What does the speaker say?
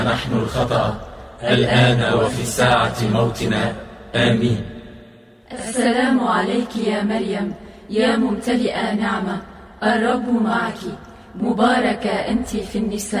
نحن الخطأ الآن وفي ساعة موتنا، آمين. السلام عليك يا مريم، يا ممتلئة نعمة، الرب معك، مباركة أنت في النساء